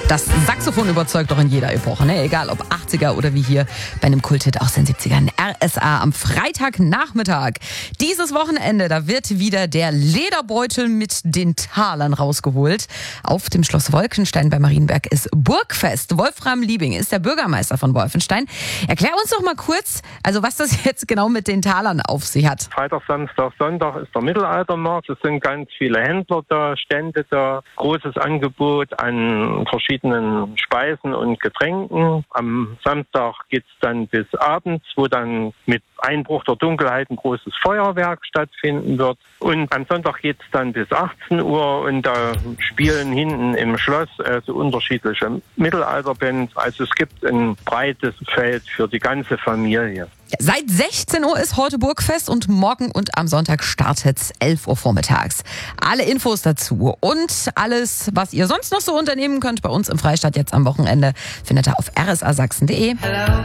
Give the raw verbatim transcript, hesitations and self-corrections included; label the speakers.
Speaker 1: Das Saxophon überzeugt doch in jeder Epoche, ne? Egal ob achtziger oder wie hier bei einem Kulthit aus den siebzigern. R S A am Freitagnachmittag. Dieses Wochenende, da wird wieder der Lederbeutel mit den Talern rausgeholt. Auf dem Schloss Wolfenstein bei Marienberg ist Burgfest. Wolfram Liebing ist der Bürgermeister von Wolfenstein. Erklär uns doch mal kurz, also was das jetzt genau mit den Talern auf sich hat.
Speaker 2: Freitag, Samstag, Sonntag ist der Mittelaltermarkt. Es sind ganz viele Händler da, Stände da, großes Angebot an verschiedenen Speisen und Getränken. Am Samstag geht's dann bis abends, wo dann mit Einbruch der Dunkelheit ein großes Feuerwerk stattfinden wird. Und am Sonntag geht's dann bis achtzehn Uhr und da spielen hinten im Schloss äh, so unterschiedliche Mittelalterbands. Also es gibt ein breites Feld für die ganze Familie.
Speaker 1: Seit sechzehn Uhr ist heute Burgfest und morgen und am Sonntag startet's elf Uhr vormittags. Alle Infos dazu und alles, was ihr sonst noch so unternehmen könnt bei uns im Freistaat jetzt am Wochenende, findet ihr auf r s a sachsen punkt d e.